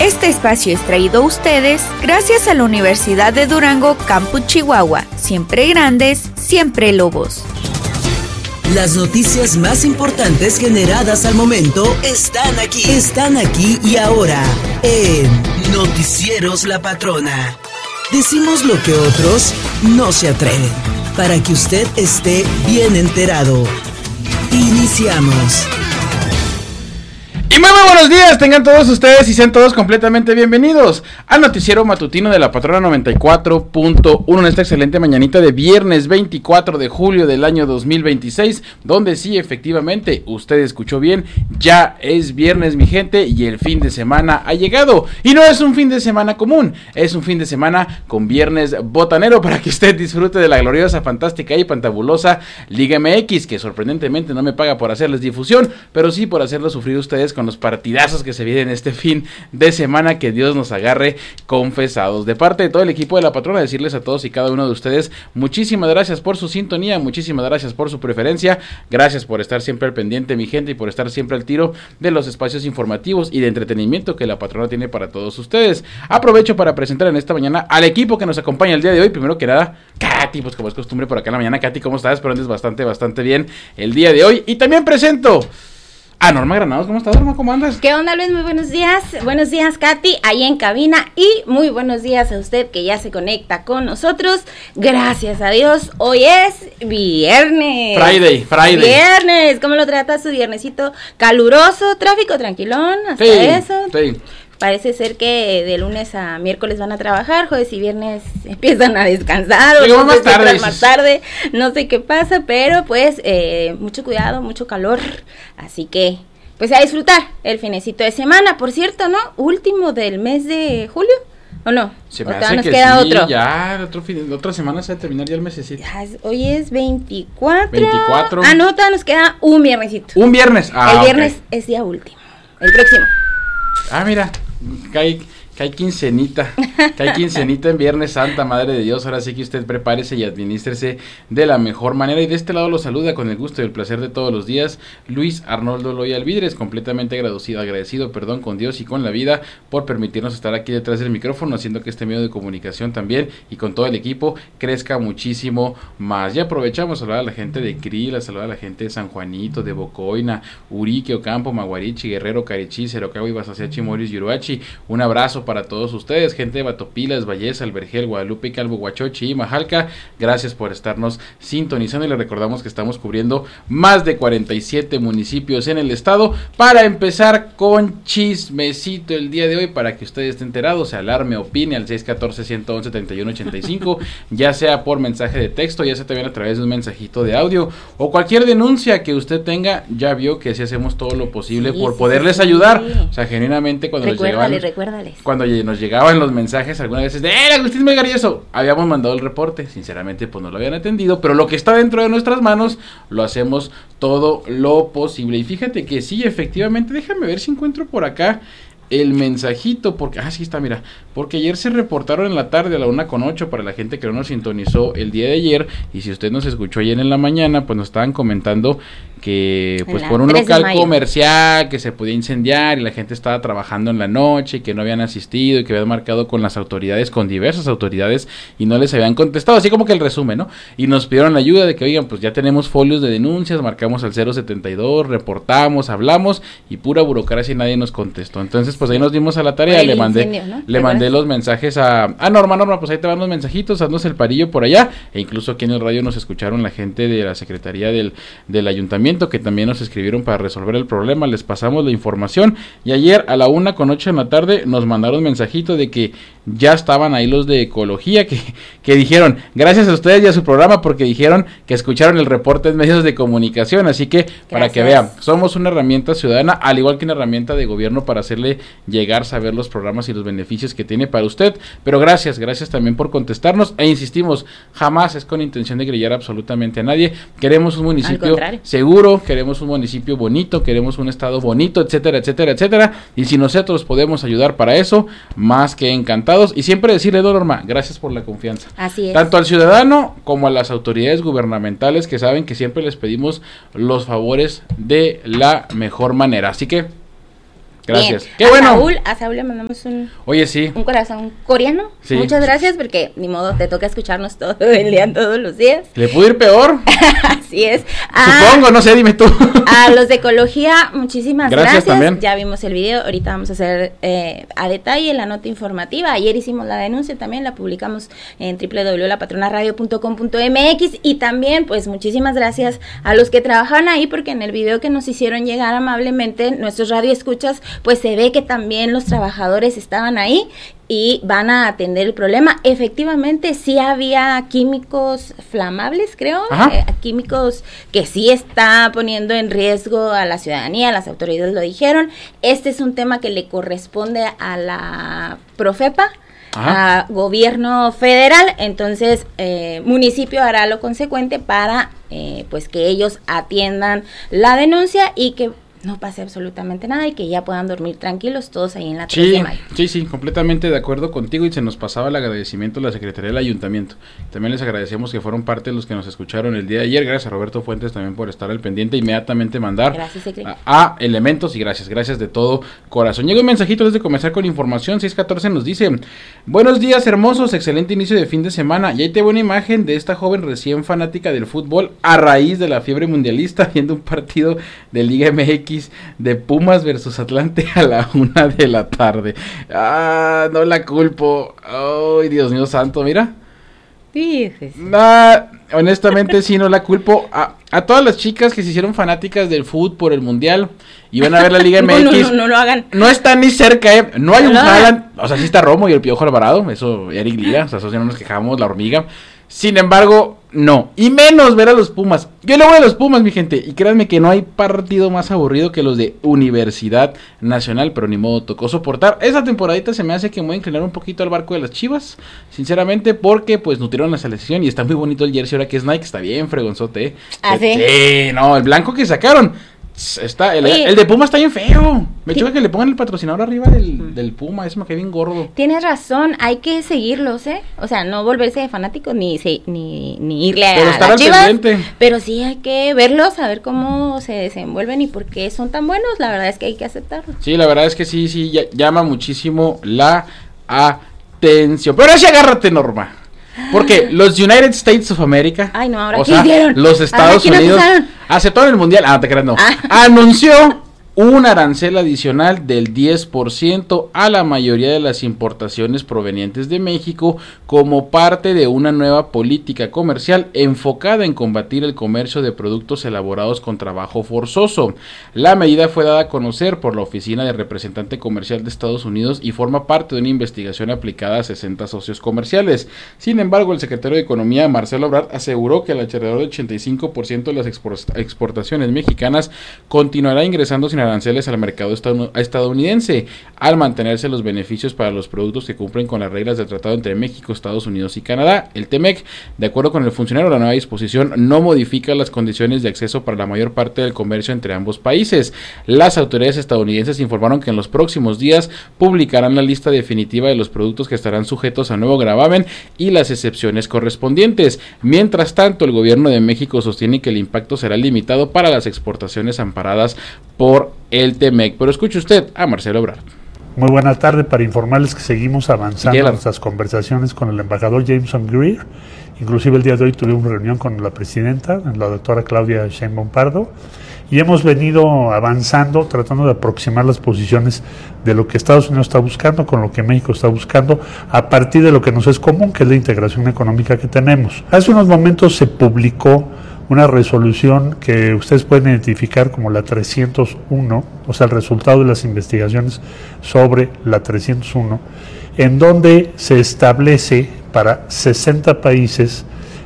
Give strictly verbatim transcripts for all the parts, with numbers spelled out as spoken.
Este espacio es traído a ustedes gracias a la Universidad de Durango, Campus Chihuahua. Siempre grandes, siempre lobos. Las noticias más importantes generadas al momento están aquí. Están aquí y ahora en Noticieros La Patrona. Decimos lo que otros no se atreven, para que usted esté bien enterado. Iniciamos. Y muy, muy buenos días, tengan todos ustedes y sean todos completamente bienvenidos al noticiero matutino de La Patrona noventa y cuatro punto uno en esta excelente mañanita de viernes veinticuatro de julio del año dos mil veintiséis, donde sí, efectivamente, usted escuchó bien, ya es viernes, mi gente, y el fin de semana ha llegado. Y no es un fin de semana común, es un fin de semana con viernes botanero para que usted disfrute de la gloriosa, fantástica y fantabulosa Liga M X, que sorprendentemente no me paga por hacerles difusión, pero sí por hacerlo sufrir ustedes con los partidazos que se vienen este fin de semana. Que Dios nos agarre confesados. De parte de todo el equipo de La Patrona, decirles a todos y cada uno de ustedes muchísimas gracias por su sintonía, muchísimas gracias por su preferencia, gracias por estar siempre al pendiente, mi gente, y por estar siempre al tiro de los espacios informativos y de entretenimiento que La Patrona tiene para todos ustedes. Aprovecho para presentar en esta mañana al equipo que nos acompaña el día de hoy. Primero que nada, Katy, pues como es costumbre por acá en la mañana. Katy, ¿cómo estás? Espero andes bastante, bastante bien el día de hoy. Y también presento a Norma Granados. ¿Cómo estás, Norma? ¿Cómo andas? ¿Qué onda, Luis? Muy buenos días. Buenos días, Katy, ahí en cabina. Y muy buenos días a usted que ya se conecta con nosotros. Gracias a Dios, hoy es viernes. Friday, Friday. Viernes. ¿Cómo lo trata su viernesito? Caluroso, tráfico tranquilón, hasta sí, eso. Sí. Parece ser que de lunes a miércoles van a trabajar, jueves y viernes empiezan a descansar o no más tarde, más tarde, no sé qué pasa, pero pues eh, mucho cuidado, mucho calor, así que pues a disfrutar el finecito de semana. Por cierto, ¿no? Último del mes de julio, ¿o no? Se me ¿O hace nos que queda sí, otro? ya, otro fin, otra semana se va a terminar ya el mesecito. Ya, hoy es veinticuatro. veinticuatro. Ah, no, todavía nos queda un viernesito. Un viernes. Ah, el viernes okay. Es día último, el próximo. Ah, mira, cae, cae quincenita, cae quincenita en Viernes Santa, Madre de Dios. Ahora sí que usted prepárese y administrese de la mejor manera. Y de este lado lo saluda con el gusto y el placer de todos los días Luis Arnoldo Loya Alvidres, completamente agradecido, agradecido, perdón, con Dios y con la vida por permitirnos estar aquí detrás del micrófono, haciendo que este medio de comunicación también y con todo el equipo crezca muchísimo más. Ya aprovechamos a saludar a la gente de Cril, a saludar a la gente de San Juanito, de Bocoina, Urique, Ocampo, Maguarichi, Guerrero, Carichí, Cerocagua, Basaseachi, Moris, Yuruachi. Un abrazo para todos ustedes, gente de Batopilas, Valleza, Albergel, Guadalupe, Calvo, Huachochi y Majalca. Gracias por estarnos sintonizando y les recordamos que estamos cubriendo más de cuarenta y siete municipios en el estado. Para empezar con chismecito el día de hoy, para que usted esté enterado, se alarme, opine al seis uno cuatro, uno uno uno, tres uno ocho cinco, ya sea por mensaje de texto, ya sea también a través de un mensajito de audio o cualquier denuncia que usted tenga. Ya vio que si hacemos todo lo posible sí, por sí, poderles sí. ayudar. O sea, genuinamente cuando Recuérdales, les llegaban, recuérdales. cuando nos llegaban los mensajes algunas veces de ¡Eh, Agustín Melgar y eso! Habíamos mandado el reporte, sinceramente pues no lo habían atendido, pero lo que está dentro de nuestras manos lo hacemos todo lo posible. Y fíjate que sí, efectivamente, déjame ver si encuentro por acá el mensajito, porque, ah, sí está, mira, porque ayer se reportaron en la tarde a la una con ocho para la gente que no nos sintonizó el día de ayer, y si usted nos escuchó ayer en la mañana, pues nos estaban comentando que, pues por un local comercial que se podía incendiar y la gente estaba trabajando en la noche y que no habían asistido y que habían marcado con las autoridades, con diversas autoridades y no les habían contestado, así como que el resumen, ¿no? Y nos pidieron la ayuda de que, oigan, pues ya tenemos folios de denuncias, marcamos al cero setenta y dos, reportamos, hablamos y pura burocracia y nadie nos contestó. Entonces, pues ahí nos dimos a la tarea, le mandé, incendio, ¿no? le mandé los mensajes a, a Norma, Norma, pues ahí te van los mensajitos, haznos el parillo por allá, e incluso aquí en el radio nos escucharon la gente de la Secretaría del, del Ayuntamiento, que también nos escribieron para resolver el problema, les pasamos la información, y ayer a la una con ocho de la tarde nos mandaron un mensajito de que ya estaban ahí los de ecología, que, que dijeron, gracias a ustedes y a su programa, porque dijeron que escucharon el reporte en medios de comunicación, así que gracias. Para que vean, somos una herramienta ciudadana, al igual que una herramienta de gobierno para hacerle llegar, saber los programas y los beneficios que tiene para usted, pero gracias, gracias también por contestarnos, e insistimos, jamás es con intención de grillar absolutamente a nadie, queremos un municipio seguro, queremos un municipio bonito, queremos un estado bonito, etcétera, etcétera, etcétera, y si nosotros podemos ayudar para eso, más que encantados, y siempre decirle, Norma, gracias por la confianza, así es, tanto al ciudadano como a las autoridades gubernamentales que saben que siempre les pedimos los favores de la mejor manera, así que Gracias. Bien. ¡Qué a bueno! Saúl, a Saúl le mandamos un, Oye, sí. un corazón coreano. Sí. Muchas gracias porque ni modo, te toca escucharnos todo el día, todos los días. ¿Le pudo ir peor? Así es. A, Supongo, no sé, dime tú. a los de ecología, muchísimas Gracias gracias. también. Ya vimos el video, ahorita vamos a hacer eh, a detalle la nota informativa. Ayer hicimos la denuncia también, la publicamos en doble u doble u doble u punto la patrona radio punto com punto m x y también pues muchísimas gracias a los que trabajan ahí porque en el video que nos hicieron llegar amablemente nuestros radioescuchas pues se ve que también los trabajadores estaban ahí y van a atender el problema. Efectivamente, sí había químicos flamables, creo, eh, químicos que sí está poniendo en riesgo a la ciudadanía, las autoridades lo dijeron. Este es un tema que le corresponde a la Profepa, Ajá. a gobierno federal, entonces eh, municipio hará lo consecuente para eh, pues que ellos atiendan la denuncia y que no pase absolutamente nada y que ya puedan dormir tranquilos todos ahí en la tres sí, de mayo. Sí, sí, completamente de acuerdo contigo y se nos pasaba el agradecimiento a la Secretaría del Ayuntamiento. También les agradecemos que fueron parte de los que nos escucharon el día de ayer. Gracias a Roberto Fuentes también por estar al pendiente e inmediatamente mandar gracias, a, a elementos y gracias, gracias de todo corazón. Llega un mensajito antes de comenzar con información. seis catorce nos dice: buenos días hermosos, excelente inicio de fin de semana. Y ahí te veo una imagen de esta joven recién fanática del fútbol a raíz de la fiebre mundialista viendo un partido de Liga M X de Pumas versus Atlante a la una de la tarde. Ah, no la culpo. Ay, Dios mío santo, mira. Sí, sí. Nah, honestamente sí no la culpo. A, a todas las chicas que se hicieron fanáticas del fútbol por el mundial y van a ver la Liga M X. no, no, no, no lo hagan. No están ni cerca, eh. No hay no un Haaland. O sea, sí está Romo y el Piojo Alvarado. Eso, Eric Lira. O sea, eso sí no nos quejamos, la hormiga. Sin embargo, no. Y menos ver a los Pumas. Yo le voy a los Pumas, mi gente. Y créanme que no hay partido más aburrido que los de Universidad Nacional. Pero ni modo, tocó soportar. Esa temporadita se me hace que me voy a inclinar un poquito al barco de las Chivas. Sinceramente, porque pues nutrieron la selección. Y está muy bonito el jersey ahora que es Nike. Está bien fregonzote, ¿eh? ¿Ah, sí? Sí, no, el blanco que sacaron. Está, el, el de Puma está bien feo. Me choca que le pongan el patrocinador arriba del, del Puma. Eso me queda bien gordo. Tienes razón, hay que seguirlos, ¿eh? O sea, no volverse fanático ni ni, ni irle a, pero a estar las al Chivas. Pendiente. Pero sí hay que verlos, a ver cómo se desenvuelven y por qué son tan buenos. La verdad es que hay que aceptarlo. Sí, la verdad es que sí, sí, llama muchísimo la atención. Pero ahora sí agárrate, Norma. Porque los United States of America, ay, no, ahora o ¿qué sea, hicieron? los Estados Unidos, aceptaron el mundial, ah, te creas, no, ah. anunció un arancel adicional del diez por ciento a la mayoría de las importaciones provenientes de México como parte de una nueva política comercial enfocada en combatir el comercio de productos elaborados con trabajo forzoso. La medida fue dada a conocer por la Oficina de Representante Comercial de Estados Unidos y forma parte de una investigación aplicada a sesenta socios comerciales. Sin embargo, el secretario de Economía, Marcelo Ebrard, aseguró que el alrededor del ochenta y cinco por ciento de las exportaciones mexicanas continuará ingresando sin aranceles al mercado estadounidense, al mantenerse los beneficios para los productos que cumplen con las reglas del tratado entre México, Estados Unidos y Canadá. El T M E C, de acuerdo con el funcionario, la nueva disposición no modifica las condiciones de acceso para la mayor parte del comercio entre ambos países. Las autoridades estadounidenses informaron que en los próximos días publicarán la lista definitiva de los productos que estarán sujetos a nuevo gravamen y las excepciones correspondientes. Mientras tanto, el gobierno de México sostiene que el impacto será limitado para las exportaciones amparadas por el T M E C. Pero escuche usted a Marcelo Ebrard. Muy buena tarde, para informarles que seguimos avanzando en nuestras conversaciones con el embajador Jameson Greer. Inclusive el día de hoy tuvimos una reunión con la presidenta, la doctora Claudia Sheinbaum Pardo, y hemos venido avanzando, tratando de aproximar las posiciones de lo que Estados Unidos está buscando con lo que México está buscando, a partir de lo que nos es común, que es la integración económica que tenemos. Hace unos momentos se publicó una resolución que ustedes pueden identificar como la trescientos uno, o sea, el resultado de las investigaciones sobre la trescientos uno, en donde se establece para sesenta países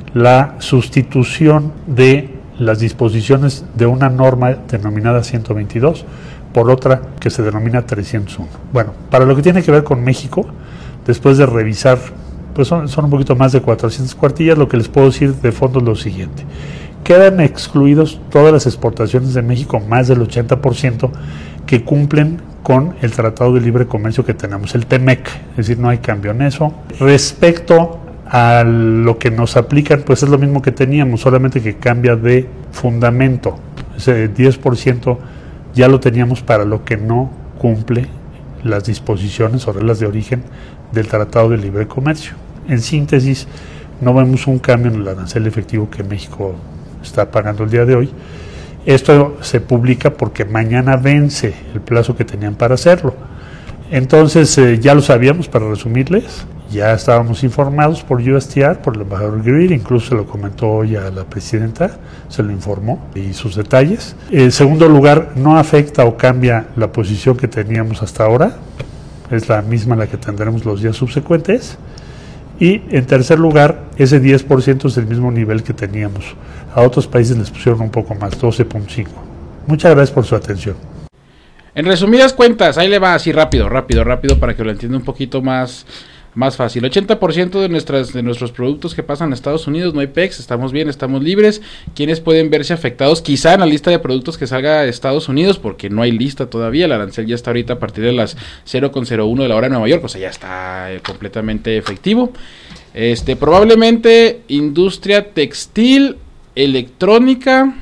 la sustitución de las disposiciones de una norma denominada ciento veintidós por otra que se denomina trescientos uno. Bueno, para lo que tiene que ver con México, después de revisar, pues son, son un poquito más de cuatrocientas cuartillas, lo que les puedo decir de fondo es lo siguiente. Quedan excluidos todas las exportaciones de México, más del ochenta por ciento, que cumplen con el Tratado de Libre Comercio que tenemos, el T M E C, es decir, no hay cambio en eso. Respecto a lo que nos aplican, pues es lo mismo que teníamos, solamente que cambia de fundamento. Ese diez por ciento ya lo teníamos para lo que no cumple las disposiciones o reglas de origen del Tratado de Libre Comercio. En síntesis, no vemos un cambio en el arancel efectivo que México está pagando el día de hoy. Esto se publica porque mañana vence el plazo que tenían para hacerlo. Entonces, eh, ya lo sabíamos, para resumirles, ya estábamos informados por U S T R, por el embajador Greer, incluso se lo comentó hoy a la presidenta, se lo informó y sus detalles. En segundo lugar, no afecta o cambia la posición que teníamos hasta ahora, es la misma la que tendremos los días subsecuentes. Y en tercer lugar, ese diez por ciento es el mismo nivel que teníamos. A otros países les pusieron un poco más, doce punto cinco. Muchas gracias por su atención. En resumidas cuentas, ahí le va así rápido, rápido, rápido para que lo entienda un poquito más, más fácil. ochenta por ciento de nuestras de nuestros productos que pasan a Estados Unidos no hay P E X, estamos bien, estamos libres. ¿Quiénes pueden verse afectados? Quizá en la lista de productos que salga de Estados Unidos, porque no hay lista todavía. El arancel ya está ahorita a partir de las cero coma cero uno de la hora en Nueva York, o sea, ya está eh, completamente efectivo. Este, probablemente industria textil, electrónica,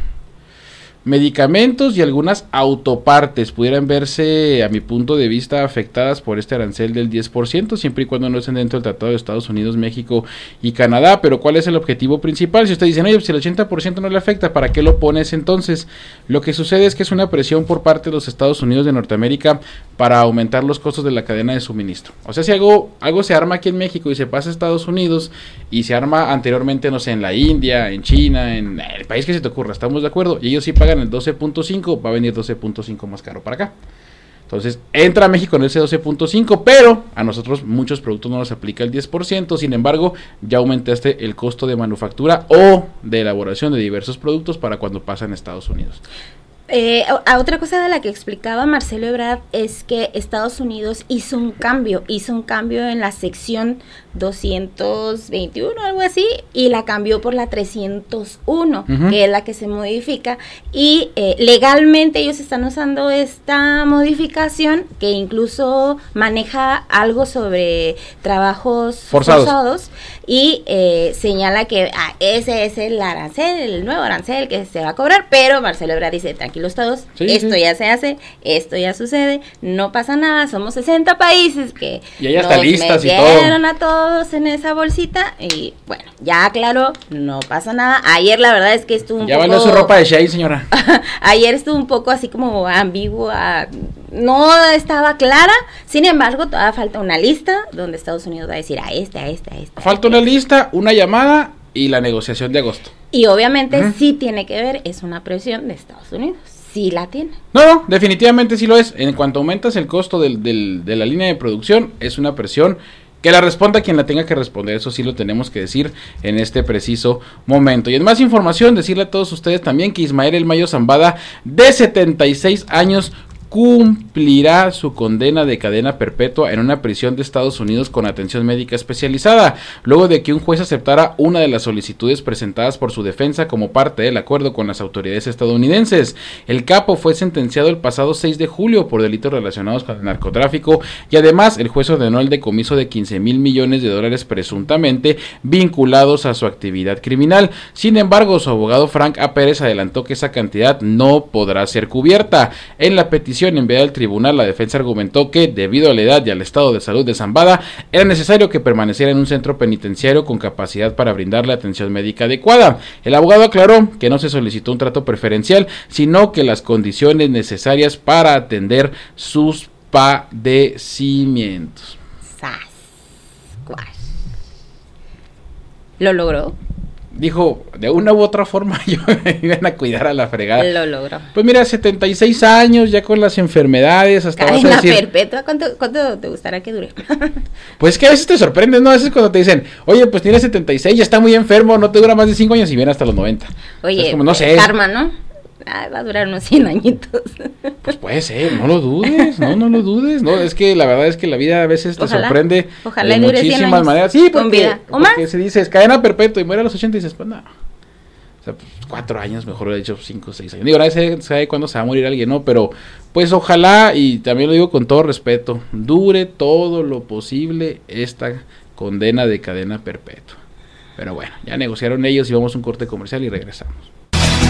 medicamentos y algunas autopartes pudieran verse, a mi punto de vista, afectadas por este arancel del diez por ciento, siempre y cuando no estén dentro del Tratado de Estados Unidos, México y Canadá. Pero ¿cuál es el objetivo principal? Si ustedes dicen, oye, pues si el ochenta por ciento no le afecta, ¿para qué lo pones entonces? Lo que sucede es que es una presión por parte de los Estados Unidos de Norteamérica para aumentar los costos de la cadena de suministro. O sea, si algo, algo se arma aquí en México y se pasa a Estados Unidos y se arma anteriormente, no sé, en la India, en China, en el país que se te ocurra, ¿estamos de acuerdo? Y ellos sí pagan el doce punto cinco, va a venir doce punto cinco más caro para acá. Entonces entra a México en ese doce punto cinco, pero a nosotros muchos productos no nos aplica el diez por ciento. Sin embargo, ya aumentaste el costo de manufactura o de elaboración de diversos productos para cuando pasan a Estados Unidos. Eh, a otra cosa de la que explicaba Marcelo Ebrard es que Estados Unidos hizo un cambio, hizo un cambio en la sección doscientos veintiuno, algo así, y la cambió por la trescientos uno, uh-huh. que es la que se modifica, y eh, legalmente ellos están usando esta modificación que incluso maneja algo sobre trabajos forzados, forzados y eh, señala que ah, ese es el arancel, el nuevo arancel que se va a cobrar, pero Marcelo Ebrard dice, tranquilos todos, sí, esto sí. ya se hace, esto ya sucede, no pasa nada, somos sesenta países que y ya está listas y todo. A todos en esa bolsita y bueno, ya aclaró, no pasa nada. Ayer la verdad es que estuvo un ya poco... Ya valió su ropa de Shea, señora. Ayer estuvo un poco así como ambigua, no estaba clara, sin embargo todavía falta una lista donde Estados Unidos va a decir a este, a este, a este. Falta a este. una lista, una llamada y la negociación de agosto. Y obviamente uh-huh. sí tiene que ver, es una presión de Estados Unidos. Sí la tiene. No, no, definitivamente sí lo es. En cuanto aumentas el costo del, del, de la línea de producción, es una presión que la responda quien la tenga que responder. Eso sí lo tenemos que decir en este preciso momento. Y en más información, decirle a todos ustedes también que Ismael El Mayo Zambada, de setenta y seis años, cumplirá su condena de cadena perpetua en una prisión de Estados Unidos con atención médica especializada, luego de que un juez aceptara una de las solicitudes presentadas por su defensa como parte del acuerdo con las autoridades estadounidenses. El capo fue sentenciado el pasado seis de julio por delitos relacionados con el narcotráfico y además el juez ordenó el decomiso de quince mil millones de dólares presuntamente vinculados a su actividad criminal. Sin embargo, su abogado Frank A. Pérez adelantó que esa cantidad no podrá ser cubierta. En la petición enviada al tribunal, la defensa argumentó que, debido a la edad y al estado de salud de Zambada, era necesario que permaneciera en un centro penitenciario con capacidad para brindarle atención médica adecuada. El abogado aclaró que no se solicitó un trato preferencial, sino que las condiciones necesarias para atender sus padecimientos. ¿Lo logró? Dijo, de una u otra forma yo me iban a cuidar a la fregada. Lo logró. Pues mira, setenta y seis años ya con las enfermedades, hasta vas a decir... perpetua, ¿cuánto, ¿cuánto te gustará que dure? Pues que a veces te sorprendes, ¿no? A veces cuando te dicen, oye, pues tienes setenta y seis, ya está muy enfermo, no te dura más de cinco años y viene hasta los noventa. Oye, o sea, como, no sé. Karma, ¿no? Ah, va a durar unos cien añitos. Pues puede ser, no lo dudes, no, no lo dudes, no, es que la verdad es que la vida a veces te ojalá, sorprende ojalá de muchísimas maneras. Sí, porque, vida. ¿O porque más? se dice, es cadena perpetua y muere a los ochenta y dices, pues no. O sea, pues, cuatro años, mejor lo he dicho, cinco, seis años. Digo, nadie sabe cuándo se va a morir alguien, ¿no? Pero, pues ojalá, y también lo digo con todo respeto, dure todo lo posible esta condena de cadena perpetua. Pero bueno, ya negociaron ellos y vamos a un corte comercial y regresamos.